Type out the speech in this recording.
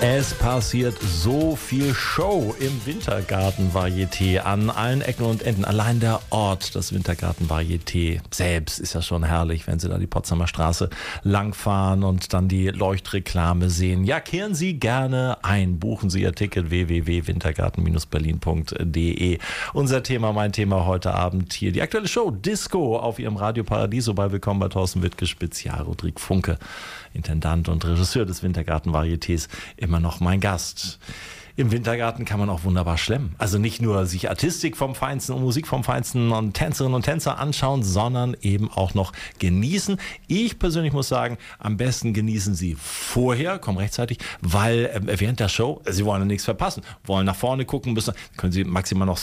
Es passiert so viel Show im Wintergarten-Varieté an allen Ecken und Enden. Allein der Ort, das Wintergarten-Varieté selbst, ist ja schon herrlich, wenn Sie da die Potsdamer Straße langfahren und dann die Leuchtreklame sehen. Ja, kehren Sie gerne ein. Buchen Sie Ihr Ticket www.wintergarten-berlin.de. Unser Thema, mein Thema heute Abend hier. Die aktuelle Show Disco auf Ihrem Radio Paradiso. Willkommen bei Thorsten Wittke, Spezial-Rodrigue Funke, Intendant und Regisseur des Wintergarten-Varietés, immer noch mein Gast. Im Wintergarten kann man auch wunderbar schlemmen. Also nicht nur sich Artistik vom Feinsten und Musik vom Feinsten und Tänzerinnen und Tänzer anschauen, sondern eben auch noch genießen. Ich persönlich muss sagen, am besten genießen Sie vorher, kommen rechtzeitig, weil während der Show, Sie wollen ja nichts verpassen, wollen nach vorne gucken, können Sie maximal noch